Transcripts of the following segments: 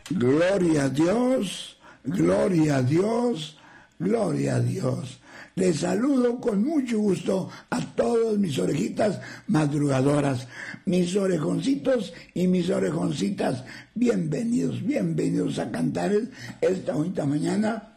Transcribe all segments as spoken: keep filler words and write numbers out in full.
Gloria a Dios, gloria a Dios, gloria a Dios. Les saludo con mucho gusto a todos mis orejitas madrugadoras, mis orejoncitos y mis orejoncitas. Bienvenidos, bienvenidos a Cantares esta bonita mañana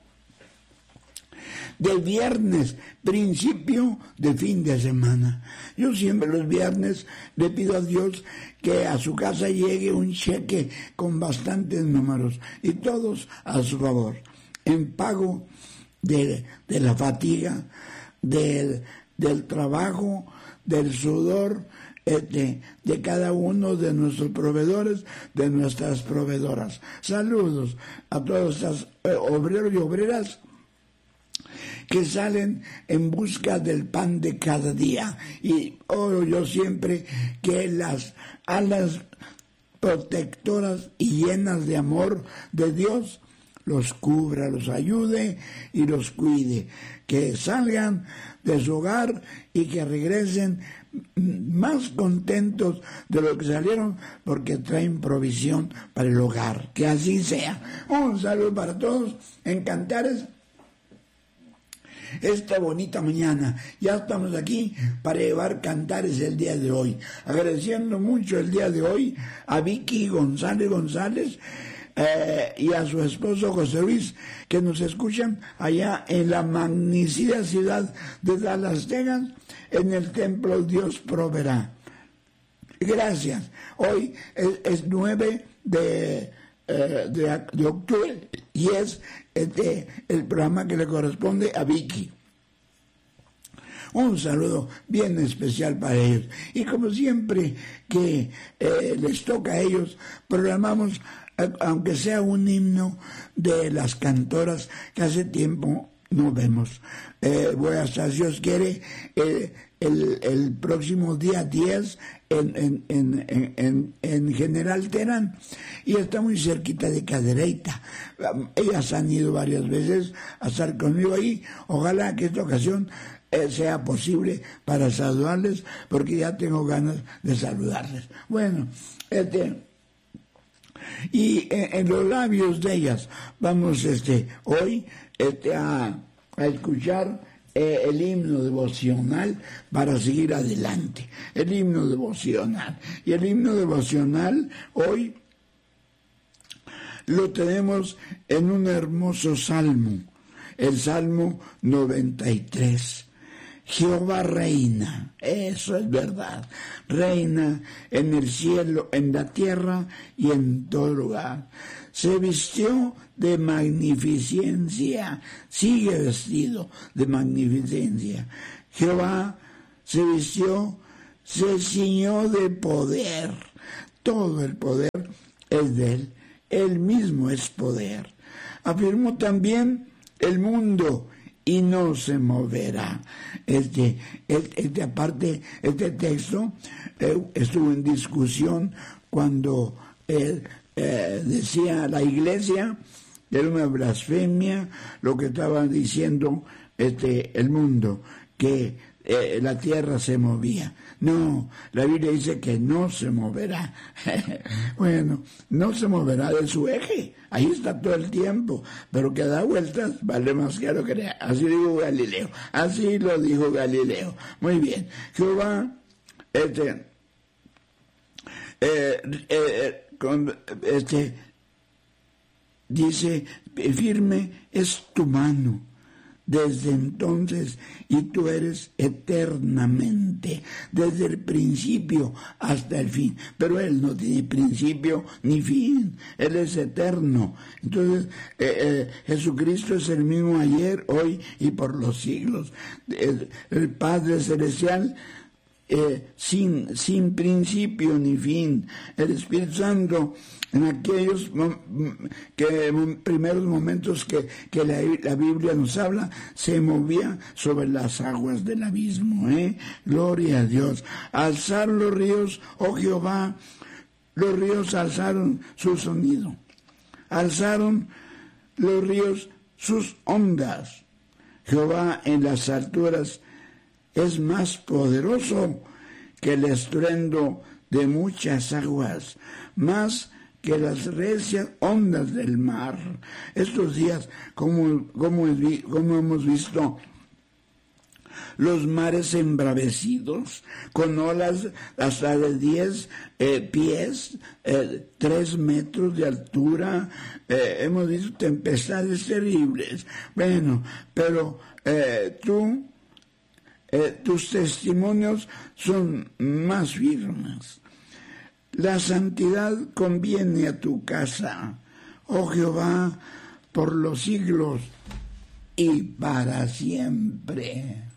del viernes, principio de fin de semana. Yo siempre los viernes le pido a Dios que a su casa llegue un cheque con bastantes números y todos a su favor, en pago de, de la fatiga, del, del trabajo, del sudor de, de cada uno de nuestros proveedores, de nuestras proveedoras. Saludos a todos estos eh, obreros y obreras que salen en busca del pan de cada día. Y oro yo siempre que las alas protectoras y llenas de amor de Dios los cubra, los ayude y los cuide. Que salgan de su hogar y que regresen más contentos de lo que salieron, porque traen provisión para el hogar. Que así sea. Un saludo para todos en Cantares esta bonita mañana. Ya estamos aquí para llevar Cantares el día de hoy, agradeciendo mucho el día de hoy a Vicky González González eh, y a su esposo José Luis, que nos escuchan allá en la magnífica ciudad de Dallas, Texas, en el templo Dios Proveerá. Gracias. Hoy es, es nueve de, eh, de, de octubre y es Este, el programa que le corresponde a Vicky. Un saludo bien especial para ellos. Y como siempre que eh, les toca a ellos, programamos, aunque sea un himno de las cantoras que hace tiempo no vemos. Eh, voy a estar, si Dios quiere, eh, el, el próximo día diez en, en, en, en, en General Terán, y está muy cerquita de Cadereyta. Ellas han ido varias veces a estar conmigo ahí. Ojalá que esta ocasión eh, sea posible para saludarles, porque ya tengo ganas de saludarles. Bueno, este... y en, en los labios de ellas vamos este hoy este a, a escuchar eh, el himno devocional para seguir adelante. El himno devocional. Y el himno devocional hoy lo tenemos en un hermoso salmo, el Salmo noventa y tres. Jehová reina, eso es verdad, reina en el cielo, en la tierra y en todo lugar. Se vistió de magnificencia, sigue vestido de magnificencia. Jehová se vistió, se ciñó de poder, todo el poder es de él, él mismo es poder. Afirmó también el mundo y no se moverá. Este, este, este aparte, este texto eh, estuvo en discusión cuando él eh, decía la iglesia que era una blasfemia lo que estaba diciendo este el mundo, que eh, la tierra se movía. No, la Biblia dice que no se moverá. Bueno, no se moverá de su eje. Ahí está todo el tiempo, pero que da vueltas vale más que lo crea. Así dijo Galileo, así lo dijo Galileo. Muy bien, Jehová, este, eh, eh, con, este, dice, firme es tu mano desde entonces, y tú eres eternamente, desde el principio hasta el fin. Pero Él no tiene principio ni fin, Él es eterno. Entonces, eh, eh, Jesucristo es el mismo ayer, hoy y por los siglos. El, el Padre Celestial, eh, sin, sin principio ni fin. El Espíritu Santo, en aquellos que, primeros momentos que, que la, la Biblia nos habla, se movía sobre las aguas del abismo. ¿eh? Gloria a Dios. Alzar los ríos, oh Jehová, los ríos alzaron su sonido. Alzaron los ríos sus ondas. Jehová en las alturas es más poderoso que el estruendo de muchas aguas, más que las recias ondas del mar. Estos días, como, como, como hemos visto, los mares embravecidos, con olas hasta de diez eh, pies, eh, tres metros de altura, eh, hemos visto tempestades terribles. Bueno, pero eh, tú, eh, tus testimonios son más firmes. La santidad conviene a tu casa, oh Jehová, por los siglos y para siempre.